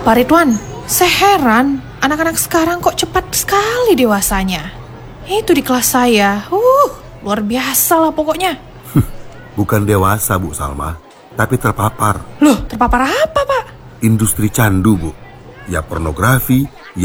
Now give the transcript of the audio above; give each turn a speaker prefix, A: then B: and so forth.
A: Pak Ridwan, saya heran anak-anak sekarang kok cepat sekali dewasanya. Itu di kelas saya, luar biasa lah pokoknya.
B: Bukan dewasa, Bu Salma, tapi terpapar.
A: Loh, terpapar apa, Pak?
B: Industri candu, Bu. Ya pornografi,